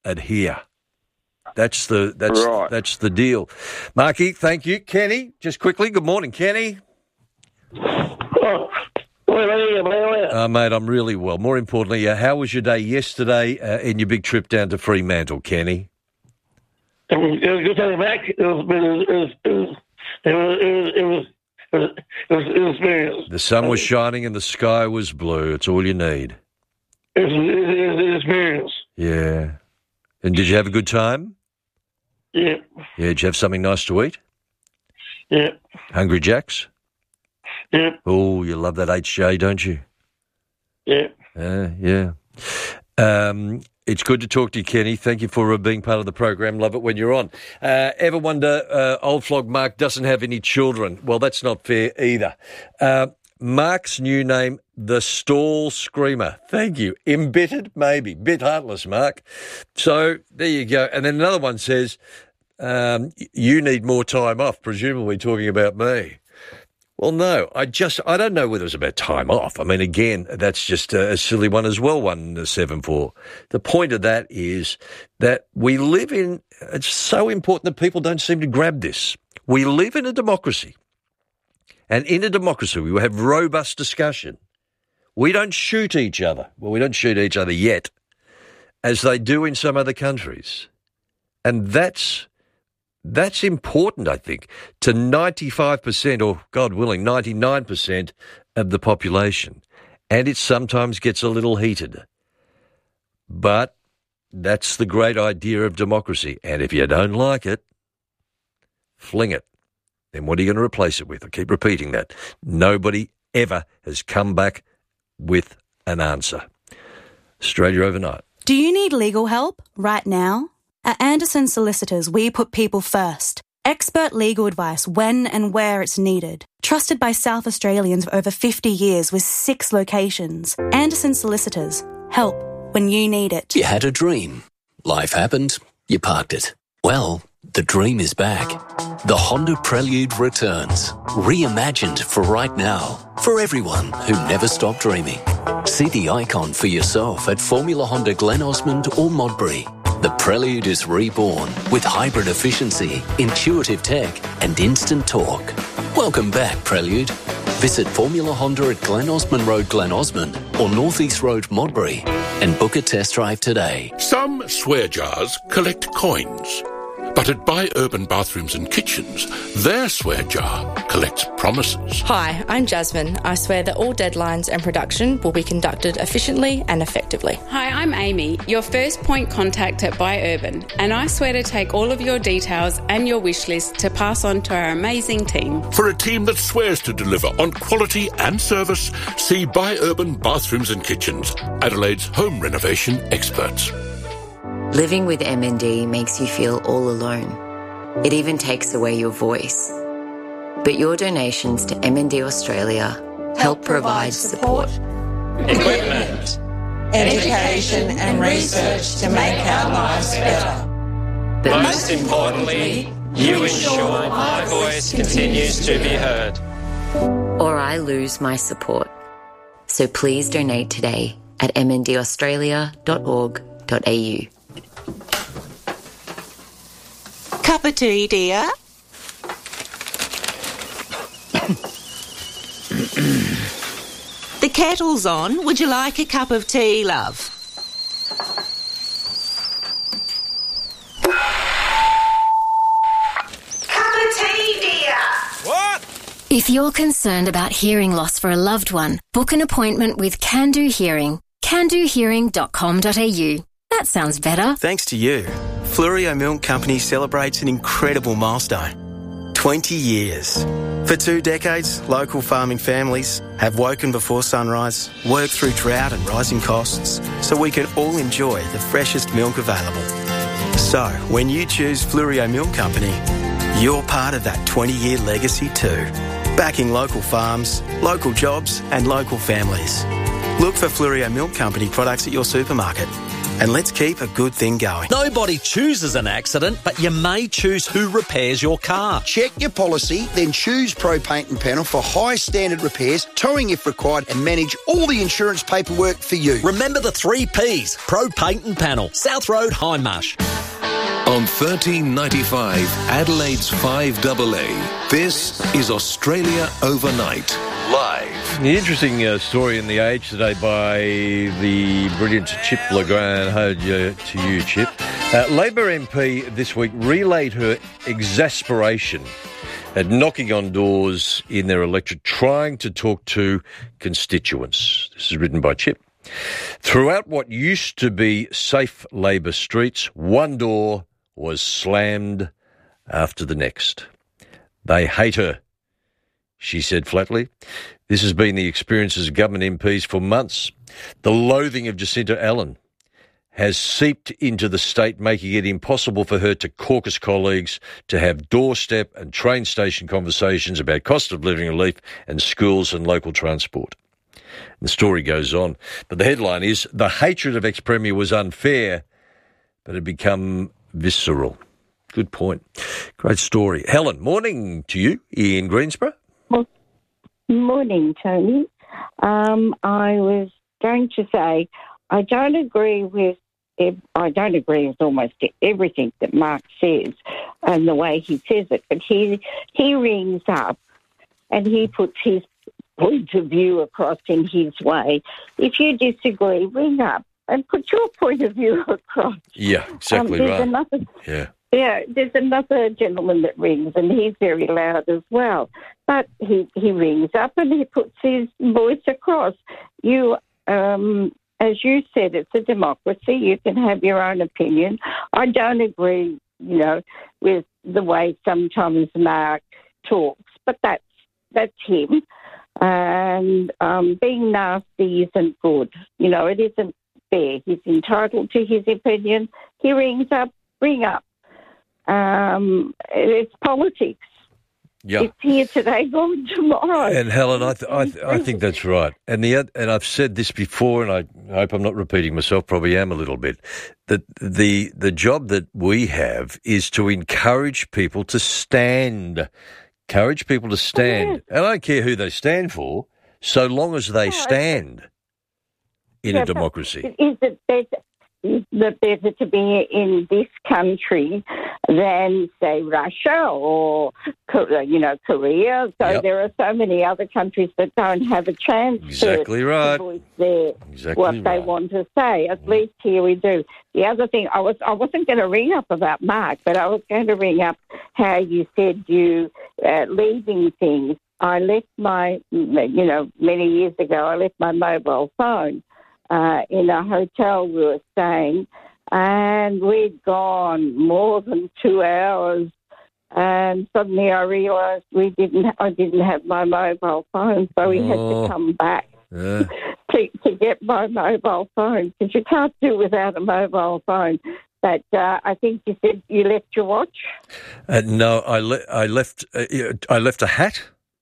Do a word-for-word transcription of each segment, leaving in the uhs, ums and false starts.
adhere. That's the that's right. that's the deal. Marky, thank you. Kenny, just quickly, good morning, Kenny. Oh, well, yeah, well, yeah. Uh, mate, I'm really well. More importantly, uh, how was your day yesterday uh, in your big trip down to Fremantle, Kenny? It was, it was good coming back. It was, it was, it was, it was, it was, it was, it was, it was, it was, it was experience. The sun was shining and the sky was blue. It's all you need. It was, it was an experience. Yeah. And did you have a good time? Yeah. Yeah, did you have something nice to eat? Yeah. Hungry Jacks? Yeah. Oh, you love that H J, don't you? Yeah. Uh, yeah. Um, it's good to talk to you, Kenny. Thank you for uh, being part of the program. Love it when you're on. Uh, ever wonder, uh, old flog Mark doesn't have any children? Well, that's not fair either. Uh, Mark's new name, the Stall Screamer. Thank you. Embittered? Maybe. Bit heartless, Mark. So there you go. And then another one says, um, you need more time off, presumably talking about me. Well, no, I just, I don't know whether it was about time off. I mean, again, that's just a, a silly one as well, one seven four. The point of that is that we live in, it's so important that people don't seem to grab this. We live in a democracy. And in a democracy, we have robust discussion. We don't shoot each other. Well, we don't shoot each other yet, as they do in some other countries. And that's That's important, I think, to ninety-five percent or, God willing, ninety-nine percent of the population. And it sometimes gets a little heated. But that's the great idea of democracy. And if you don't like it, fling it. Then what are you going to replace it with? I keep repeating that. Nobody ever has come back with an answer. Australia overnight. Do you need legal help right now? At Anderson Solicitors, we put people first. Expert legal advice when and where it's needed. Trusted by South Australians for over fifty years with six locations. Anderson Solicitors. Help when you need it. You had a dream. Life happened. You parked it. Well, the dream is back. The Honda Prelude returns. Reimagined for right now. For everyone who never stopped dreaming. See the icon for yourself at Formula Honda Glen Osmond or Modbury. The Prelude is reborn with hybrid efficiency, intuitive tech and instant torque. Welcome back, Prelude. Visit Formula Honda at Glen Osmond Road, Glen Osmond or North East Road, Modbury and book a test drive today. Some swear jars collect coins. But at Buy Urban Bathrooms and Kitchens, their swear jar collects promises. Hi, I'm Jasmine. I swear that all deadlines and production will be conducted efficiently and effectively. Hi, I'm Amy, your first point contact at Buy Urban, and I swear to take all of your details and your wish list to pass on to our amazing team. For a team that swears to deliver on quality and service, see Buy Urban Bathrooms and Kitchens, Adelaide's home renovation experts. Living with M N D makes you feel all alone. It even takes away your voice. But your donations to M N D Australia help, help provide support, equipment, education and research to make our lives better. But most importantly, you ensure my voice continues to be heard. Or I lose my support. So please donate today at m n d australia dot org dot a u. Cup of tea, dear? The kettle's on. Would you like a cup of tea, love? Cup of tea, dear? What? If you're concerned about hearing loss for a loved one, book an appointment with Can Do Hearing. can do hearing dot com dot a u. That sounds better. Thanks to you, Fluorio Milk Company celebrates an incredible milestone. twenty years. For two decades, local farming families have woken before sunrise, worked through drought and rising costs, so we can all enjoy the freshest milk available. So, when you choose Fluorio Milk Company, you're part of that twenty-year legacy too. Backing local farms, local jobs and local families. Look for Fluorio Milk Company products at your supermarket. And let's keep a good thing going. Nobody chooses an accident, but you may choose who repairs your car. Check your policy, then choose Pro Paint and Panel for high standard repairs, towing if required, and manage all the insurance paperwork for you. Remember the three Ps. Pro Paint and Panel. South Road, Hindmarsh. On thirteen ninety-five, Adelaide's five A A, this is Australia Overnight, live. The interesting uh, story in The Age today by the brilliant Chip Legrand. Hold you, to you, Chip. Uh, Labor M P this week relayed her exasperation at knocking on doors in their electorate, trying to talk to constituents. This is written by Chip. Throughout what used to be safe Labor streets, one door was slammed after the next. They hate her, she said flatly. This has been the experience as government M Ps for months. The loathing of Jacinta Allen has seeped into the state, making it impossible for her to caucus colleagues, to have doorstep and train station conversations about cost of living relief and schools and local transport. The story goes on. But the headline is, the hatred of ex-Premier was unfair, but had become visceral. Good point. Great story. Helen, morning to you in Greensborough. Well, morning, Tony. Um, I was going to say, I don't agree with, I don't agree with almost everything that Mark says and the way he says it, but he, he rings up and he puts his point of view across in his way. If you disagree, ring up and put your point of view across. Yeah, exactly um, right. Another, yeah. Yeah, there's another gentleman that rings and he's very loud as well. But he, he rings up and he puts his voice across. You, um, as you said, it's a democracy. You can have your own opinion. I don't agree, you know, with the way sometimes Mark talks, but that's, that's him. And um, being nasty isn't good. You know, it isn't fair. He's entitled to his opinion. He rings up, ring up. Um, it's politics. Yeah. It's here today, gone tomorrow. And Helen, I, th- I, th- I think that's right. And the and I've said this before, and I hope I'm not repeating myself. Probably am a little bit. That the the job that we have is to encourage people to stand. Encourage people to stand. Oh, yeah. And I don't care who they stand for, so long as they stand in yeah, a democracy. Is it better, is it better to be in this country than, say, Russia or, you know, Korea? So yep. There are so many other countries that don't have a chance exactly to, right. to voice their, exactly what right. they want to say. At mm. least here we do. The other thing, I, was, I wasn't going to ring up about Mark, but I was going to ring up how you said you uh, leaving things. I left my, you know, many years ago, I left my mobile phone uh, in a hotel we were staying, and we'd gone more than two hours, and suddenly I realised we didn't. I didn't have my mobile phone, so we oh. had to come back yeah. to, to get my mobile phone, because you can't do without a mobile phone. But uh, I think you said you left your watch. Uh, no, I, le- I left. Uh, I left a hat.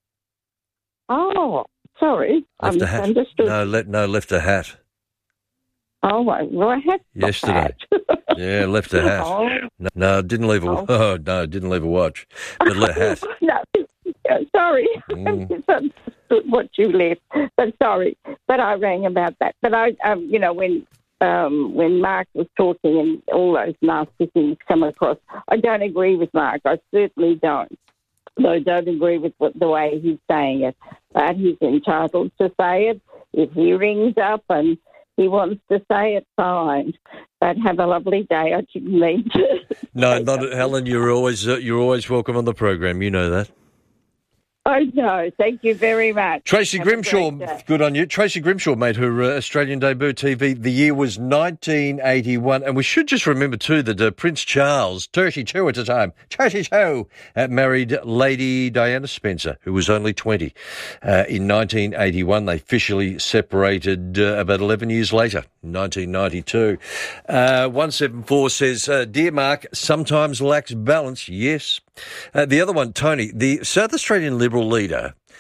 Oh, sorry, left I a hat. misunderstood. No, le- no, left a hat. Oh, well, I had yesterday. Yeah, left a hat. Oh. No, no, didn't leave a. Oh. oh, no, didn't leave a watch. But left a hat. No, sorry, Mm. I misunderstood what you left. But sorry, but I rang about that. But I, um, you know, when. Um, when Mark was talking and all those nasty things come across, I don't agree with Mark. I certainly don't. I don't agree with what, the way he's saying it. But he's entitled to say it. If he rings up and he wants to say it, fine. But have a lovely day. I didn't mean to. No, not Helen. You're always uh, you're always welcome on the program. You know that. I know. Thank you very much. Tracy Have Grimshaw, good on you. Tracy Grimshaw made her uh, Australian debut T V. The year was nineteen eighty-one. And we should just remember, too, that uh, Prince Charles, thirty-two at the time, thirty-two, uh, married Lady Diana Spencer, who was only twenty. Uh, in nineteen eighty-one, they officially separated uh, about eleven years later, in nineteen ninety-two. Uh, one seven four says, uh, Dear Mark, sometimes lacks balance. Yes. Uh, the other one, Tony, the South Australian Liberal leader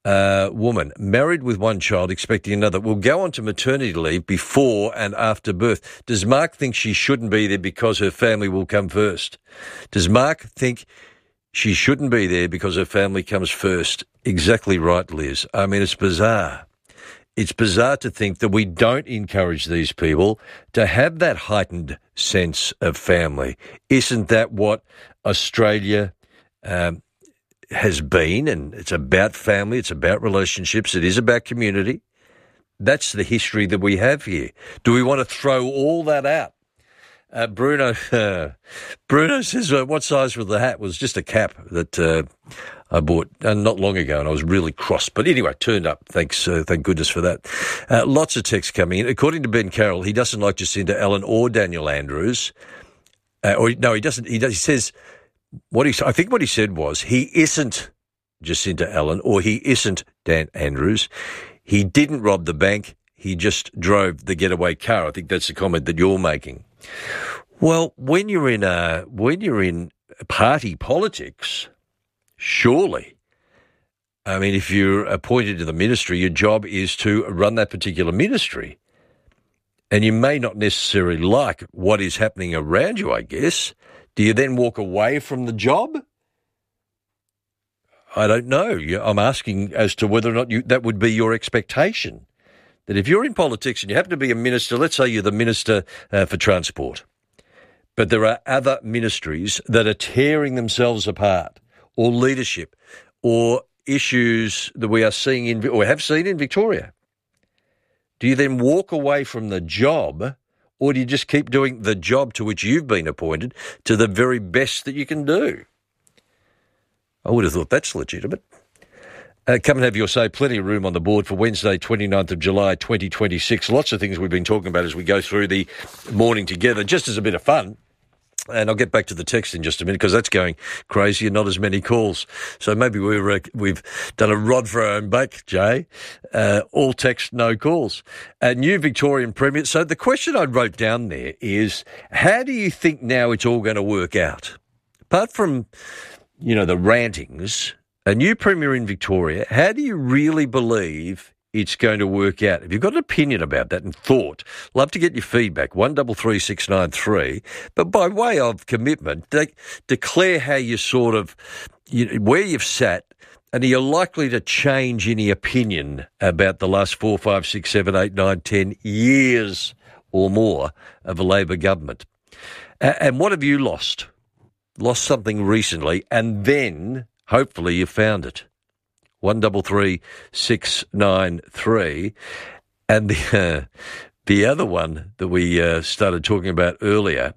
uh, woman, married with one child, expecting another, will go on to maternity leave before and after birth. Does Mark think she shouldn't be there because her family will come first? Does Mark think she shouldn't be there because her family comes first? Exactly right, Liz. I mean, it's bizarre. It's bizarre to think that we don't encourage these people to have that heightened sense of family. Isn't that what Australia um, has been? And it's about family, it's about relationships, it is about community. That's the history that we have here. Do we want to throw all that out? Uh, Bruno uh, Bruno says, uh, what size was the hat? It was just a cap that uh, I bought uh, not long ago, and I was really cross. But anyway, turned up. Thanks, uh, thank goodness for that. Uh, lots of texts coming in. According to Ben Carroll, he doesn't like Jacinda Allen or Daniel Andrews. Uh, or no, he doesn't. He, does, he says what he. I think what he said was he isn't Jacinda Allen or he isn't Dan Andrews. He didn't rob the bank. He just drove the getaway car. I think that's the comment that you're making. Well, when you're in a when you're in party politics, surely, I mean, if you're appointed to the ministry, your job is to run that particular ministry, and you may not necessarily like what is happening around you. I guess. Do you then walk away from the job? I don't know. I'm asking as to whether or not you, that would be your expectation. That if you're in politics and you happen to be a minister, let's say you're the Minister uh, for Transport, but there are other ministries that are tearing themselves apart, or leadership, or issues that we are seeing in or have seen in Victoria, do you then walk away from the job, or do you just keep doing the job to which you've been appointed to the very best that you can do? I would have thought that's legitimate. Uh, come and have your say. Plenty of room on the board for Wednesday, twenty-ninth of July, twenty twenty-six. Lots of things we've been talking about as we go through the morning together, just as a bit of fun. And I'll get back to the text in just a minute because that's going crazy and not as many calls. So maybe we're, uh, we've done a rod for our own bake, Jay. Uh, all text, no calls. A new Victorian Premier. So the question I wrote down there is, how do you think now it's all going to work out? Apart from, you know, the rantings, a new Premier in Victoria, how do you really believe it's going to work out? If you've got an opinion about that and thought, love to get your feedback, one double three six nine three. But by way of commitment, de- declare how you sort of, you know, where you've sat, and are you likely to change any opinion about the last four, five, six, seven, eight, nine, ten years or more of a Labor government? Uh, and what have you lost? Lost something recently, and then hopefully you found it. One double three six nine three, and the uh, the other one that we uh, started talking about earlier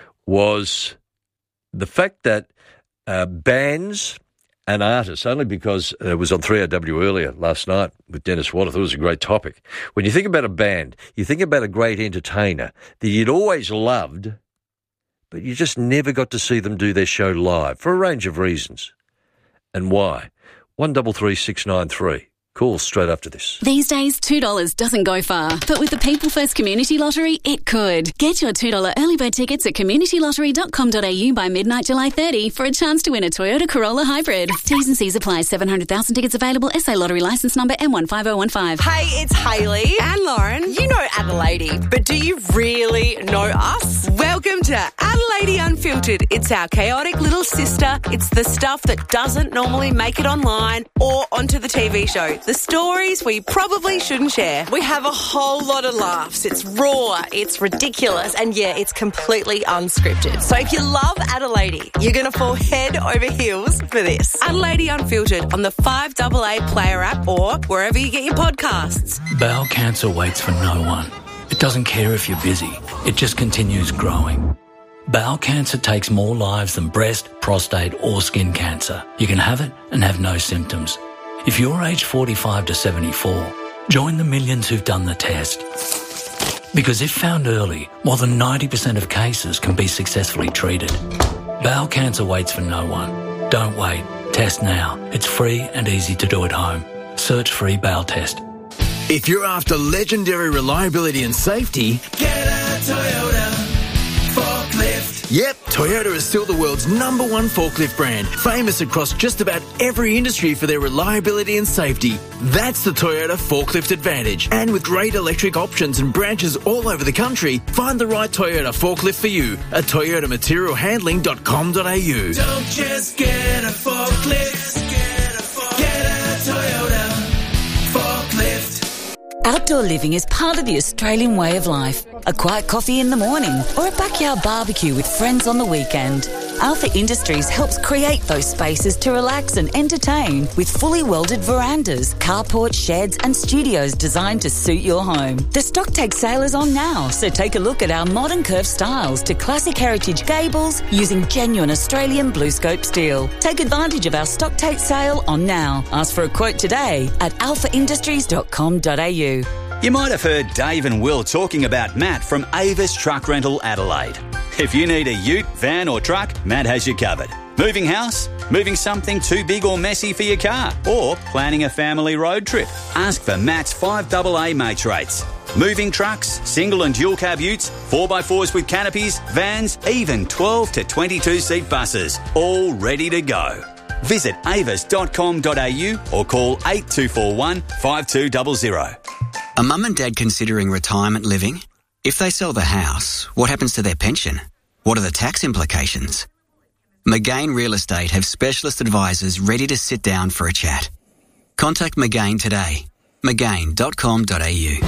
was the fact that uh, bands and artists, only because it was on three R W earlier last night with Dennis Watt. I thought it was a great topic. When you think about a band, you think about a great entertainer that you'd always loved, but you just never got to see them do their show live for a range of reasons. And why? One double three six nine three. Call straight after this. These days, two dollars doesn't go far, but with the People First Community Lottery, it could. Get your two dollars early bird tickets at community lottery dot com dot a u by midnight July thirtieth for a chance to win a Toyota Corolla Hybrid. T's and C's apply. seven hundred thousand tickets available. S A Lottery licence number M one five zero one five. Hey, it's Hayley and Lauren. You know Adelaide, but do you really know us? Welcome to Adelaide Unfiltered. It's our chaotic little sister. It's the stuff that doesn't normally make it online or onto the T V show. The stories we probably shouldn't share. We have a whole lot of laughs. It's raw, it's ridiculous, and yeah, it's completely unscripted. So if you love Adelaide, you're going to fall head over heels for this. Adelaide Unfiltered on the five A A Player app or wherever you get your podcasts. Bowel cancer waits for no one. It doesn't care if you're busy. It just continues growing. Bowel cancer takes more lives than breast, prostate or skin cancer. You can have it and have no symptoms. If you're aged forty-five to seventy-four, join the millions who've done the test. Because if found early, more than ninety percent of cases can be successfully treated. Bowel cancer waits for no one. Don't wait. Test now. It's free and easy to do at home. Search free bowel test. If you're after legendary reliability and safety, get a Toyota forklift. Yep, Toyota is still the world's number one forklift brand, famous across just about every industry for their reliability and safety. That's the Toyota Forklift Advantage. And with great electric options and branches all over the country, find the right Toyota forklift for you at toyota material handling dot com dot a u. Don't just get a forklift, get a, forklift. Get a Toyota forklift. Outdoor living is part of the Australian way of life. A quiet coffee in the morning or a backyard barbecue with friends on the weekend. Alpha Industries helps create those spaces to relax and entertain with fully welded verandas, carports, sheds and studios designed to suit your home. The stock take sale is on now, so take a look at our modern curved styles to classic heritage gables using genuine Australian blue scope steel. Take advantage of our stock take sale on now. Ask for a quote today at alpha industries dot com dot a u. You might have heard Dave and Will talking about Matt from Avis Truck Rental Adelaide. If you need a ute, van or truck, Matt has you covered. Moving house? Moving something too big or messy for your car? Or planning a family road trip? Ask for Matt's five double A mates rates. Moving trucks, single and dual cab utes, four by fours with canopies, vans, even twelve to twenty-two seat buses. All ready to go. Visit avis dot com dot a u or call eight two four one, five two zero zero. Are mum and dad considering retirement living? If they sell the house, what happens to their pension? What are the tax implications? McGain Real Estate have specialist advisors ready to sit down for a chat. Contact McGain today. mcgain dot com dot a u.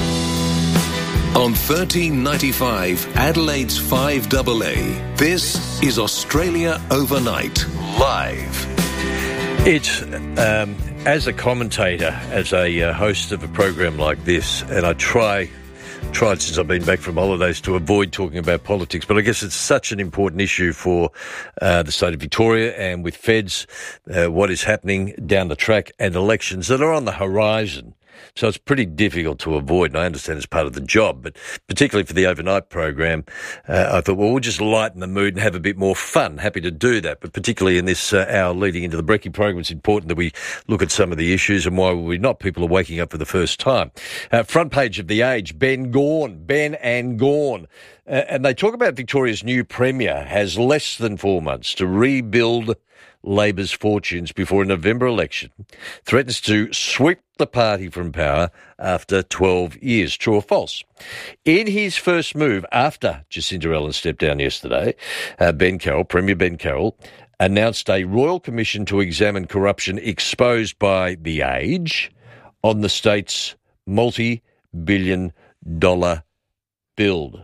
On thirteen ninety-five, Adelaide's five double A, this is Australia Overnight, live. It's, um, as a commentator, as a uh, host of a program like this, and I try, tried since I've been back from holidays to avoid talking about politics, but I guess it's such an important issue for uh, the state of Victoria and with feds, uh, what is happening down the track and elections that are on the horizon. So it's pretty difficult to avoid, and I understand it's part of the job, but particularly for the overnight program, uh, I thought, well, we'll just lighten the mood and have a bit more fun. Happy to do that, but particularly in this uh, hour leading into the Brekkie program, it's important that we look at some of the issues and why would we not? People are waking up for the first time. Uh, front page of The Age, Ben Gawn, Ben and Gawn. Uh, and they talk about Victoria's new Premier has less than four months to rebuild Labor's fortunes before a November election, threatens to sweep the party from power after twelve years. True or false? In his first move after Jacinda Ardern stepped down yesterday, uh, Ben Carroll, Premier Ben Carroll, announced a royal commission to examine corruption exposed by The Age on the state's multi-billion dollar build.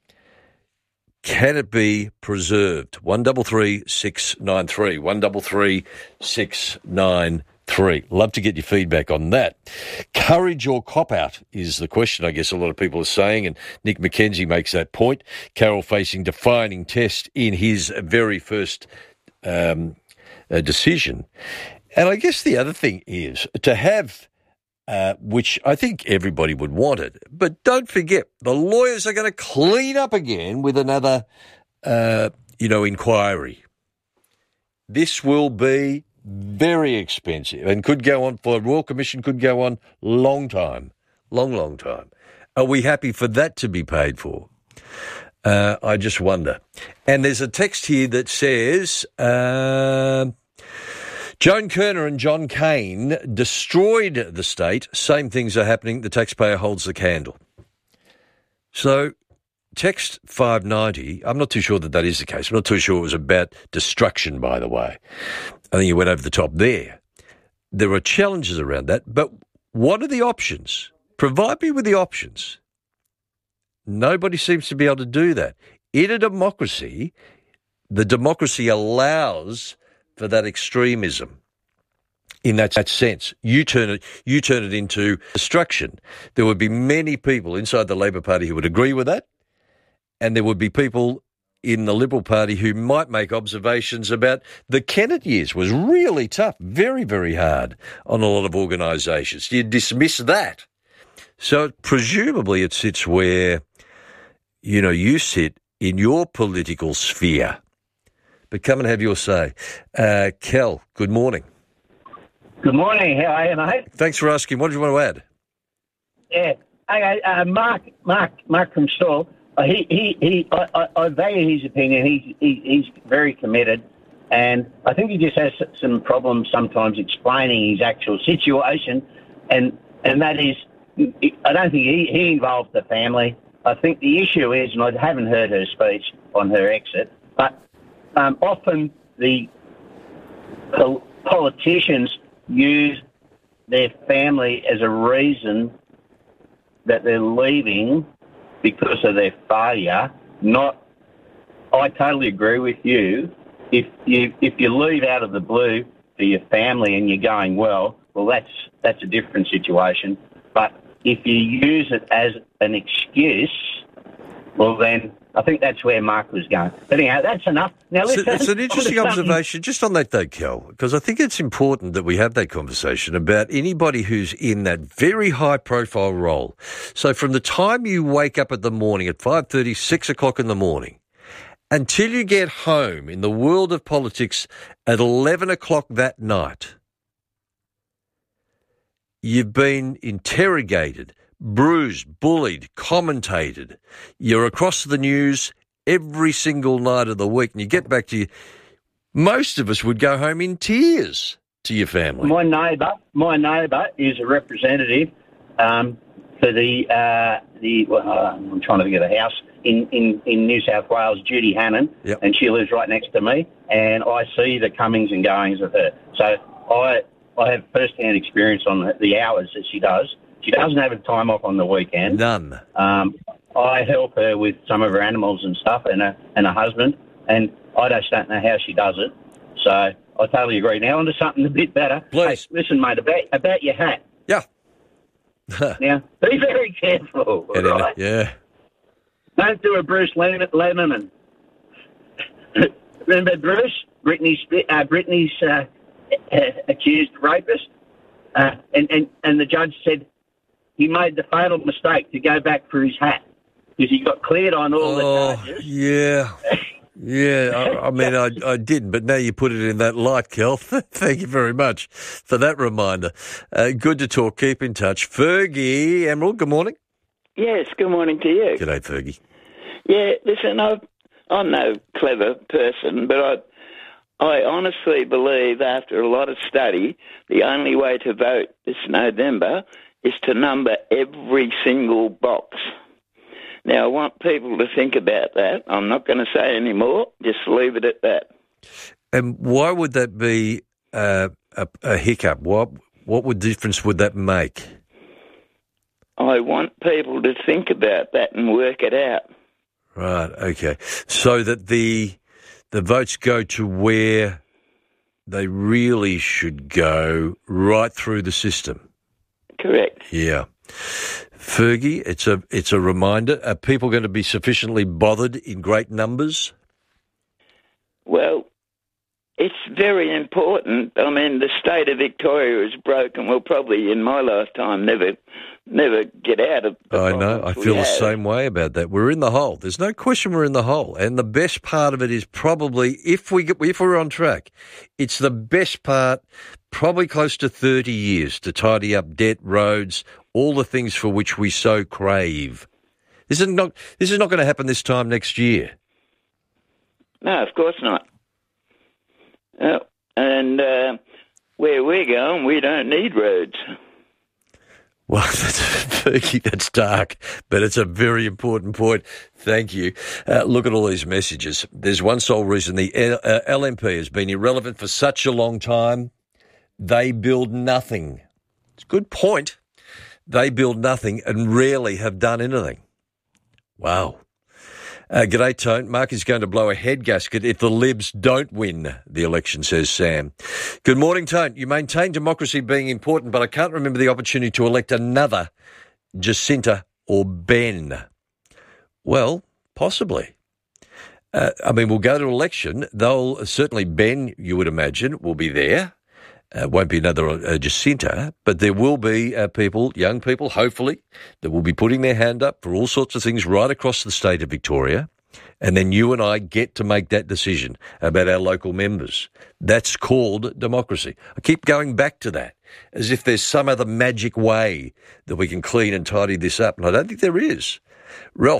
Can it be preserved? One double three six nine three. One double three six nine three. Love to get your feedback on that. Courage or cop out is the question, I guess a lot of people are saying, and Nick McKenzie makes that point. Carroll facing defining test in his very first um, uh, decision. And I guess the other thing is to have Uh, which I think everybody would want it. But don't forget, the lawyers are going to clean up again with another, uh, you know, inquiry. This will be very expensive and could go on for a Royal Commission, could go on long time, long, long time. Are we happy for that to be paid for? Uh, I just wonder. And there's a text here that says, uh, Joan Kerner and John Cain destroyed the state. Same things are happening. The taxpayer holds the candle. So text five ninety, I'm not too sure that that is the case. I'm not too sure it was about destruction, by the way. I think you went over the top there. There are challenges around that, but what are the options? Provide me with the options. Nobody seems to be able to do that. In a democracy, the democracy allows for that extremism. In that, that sense, you turn it, you turn it into destruction. There would be many people inside the Labor Party who would agree with that, and there would be people in the Liberal Party who might make observations about the Kennett years was really tough, very, very hard on a lot of organisations. You dismiss that. So presumably it sits where, you know, you sit in your political sphere. But come and have your say. Uh, Kel, good morning. Good morning. How are you, mate? Thanks for asking. What did you want to add? Yeah. Okay, uh, Mark, Mark, Mark from Shaw. he, he, he I, I, I value his opinion. He's, he, he's very committed. And I think he just has some problems sometimes explaining his actual situation. And and that is, I don't think he, he involved the family. I think the issue is, and I haven't heard her speech on her exit, but um, often the pol- politicians use their family as a reason that they're leaving because of their failure. Not, I totally agree with you. If you if you leave out of the blue for your family and you're going well, well, that's that's a different situation. But if you use it as an excuse, well, then I think that's where Mark was going. But anyhow, that's enough. Now, let's it's, it's an interesting observation. Just on that, though, Kel, because I think it's important that we have that conversation about anybody who's in that very high-profile role. So from the time you wake up at the morning at five thirty, six o'clock in the morning, until you get home in the world of politics at eleven o'clock that night, you've been interrogated, bruised, bullied, commentated. You're across the news every single night of the week, and you get back to you. Most of us would go home in tears to your family. My neighbour, my neighbour is a representative um, for the uh, the. Well, uh, I'm trying to think of the house in, in, in New South Wales, Judy Hannon, yep. and she lives right next to me, and I see the comings and goings of her. So I I have first-hand experience on the, the hours that she does. She doesn't have a time off on the weekend. None. Um, I help her with some of her animals and stuff, and her, and her husband, and I just don't know how she does it. So I totally agree. Now on to something a bit better. Please. Hey, listen, mate, about, about your hat. Yeah. Now, be very careful, Get in right? it. Yeah. Don't do a Bruce Lennon. Remember Bruce? Britney's, uh, Britney's uh, accused rapist? Uh, and, and, and the judge said he made the fatal mistake to go back for his hat because he got cleared on all oh, the charges. Yeah. Yeah, I, I mean, I, I didn't, but now you put it in that light, Kel. Thank you very much for that reminder. Uh, good to talk. Keep in touch. Fergie, Emerald, good morning. Yes, good morning to you. G'day, Fergie. Yeah, listen, I've, I'm no clever person, but I I honestly believe after a lot of study, the only way to vote this November is to number every single box. Now, I want people to think about that. I'm not going to say any more. Just leave it at that. And why would that be uh, a, a hiccup? What what would difference would that make? I want people to think about that and work it out. Right, okay. So that the the votes go to where they really should go, right through the system. Correct. Yeah. Fergie, it's a it's a reminder. Are people going to be sufficiently bothered in great numbers? Well, it's very important. I mean, the state of Victoria is broken. We'll probably, in my lifetime, never never get out of the I know. I feel the same way about that. We're in the hole. There's no question we're in the hole. And the best part of it is probably, if, we get, if we're on track, it's the best part, probably close to thirty years to tidy up debt, roads, all the things for which we so crave. This is not, this is not going to happen this time next year. No, of course not. Uh, and uh, where we're going, we don't need roads. Well, that's, Fergie, that's dark, but it's a very important point. Thank you. Uh, look at all these messages. There's one sole reason the L- uh, L M P has been irrelevant for such a long time. They build nothing. It's a good point. They build nothing and rarely have done anything. Wow. Uh, g'day, Tone. Mark is going to blow a head gasket if the Libs don't win the election, says Sam. Good morning, Tone. You maintain democracy being important, but I can't remember the opportunity to elect another Jacinta or Ben. Well, possibly. Uh, I mean, we'll go to election. They'll certainly, Ben, you would imagine, will be there. Uh, won't be another uh, Jacinta, but there will be uh, people, young people, hopefully, that will be putting their hand up for all sorts of things right across the state of Victoria. And then you and I get to make that decision about our local members. That's called democracy. I keep going back to that as if there's some other magic way that we can clean and tidy this up. And I don't think there is. Ralph,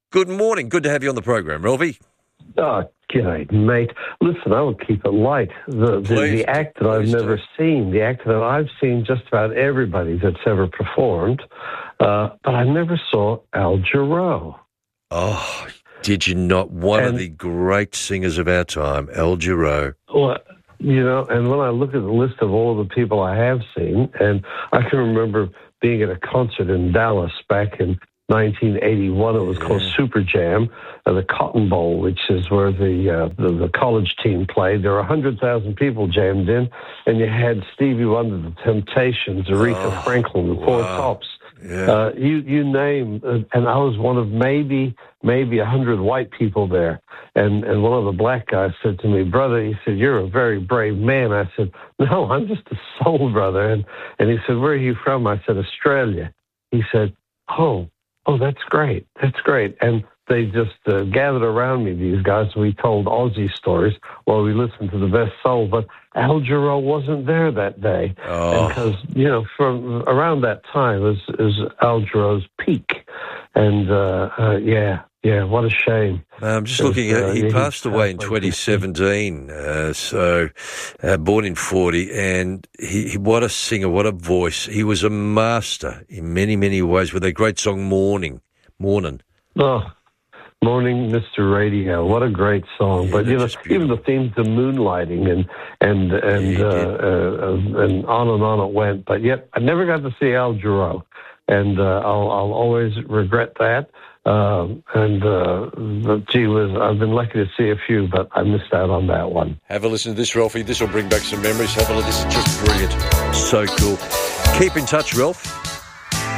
Good morning. Good to have you on the program, Ralphie. Oh, g'day, mate. Listen, I will keep it light. The, the, the act that I've never do. seen, the act that I've seen just about everybody that's ever performed, uh, but I never saw Al Jarreau. Oh, did you not? One and, of the great singers of our time, Al Jarreau. Well, you know, and when I look at the list of all the people I have seen, and I can remember being at a concert in Dallas back in nineteen eighty-one. It was yeah. called Super Jam, uh, the Cotton Bowl, which is where the, uh, the the college team played. There were one hundred thousand people jammed in, and you had Stevie Wonder, The Temptations, Aretha oh, Franklin, The wow. Four Tops. Yeah. Uh, you you name, uh, and I was one of maybe maybe a hundred white people there. And and one of the black guys said to me, "Brother," he said, "you're a very brave man." I said, "No, I'm just a soul brother." And and he said, "Where are you from?" I said, "Australia." He said, "Oh, oh, that's great, that's great." And they just uh, gathered around me, these guys. We told Aussie stories while we listened to the best soul. But Al Jarreau wasn't there that day. Oh. Because, you know, from around that time is, is Al Jarreau's peak. And, uh, uh, yeah, yeah, what a shame. I'm just looking at, uh, he yeah, passed away in twenty seventeen, uh, so uh, born in forty, and he, he, what a singer, what a voice. He was a master in many, many ways with a great song, Morning, Morning. Oh, Morning, Mister Radio. What a great song. Yeah, but, you know, even the themes of moonlighting and and and, yeah, uh, uh, and on and on it went. But yet, I never got to see Al Jarreau, and uh, I'll, I'll always regret that. Um, and, uh, gee whiz, I've been lucky to see a few, but I missed out on that one. Have a listen to this, Ralphie. This will bring back some memories. Have a listen. This is just brilliant. So cool. Keep in touch, Ralph.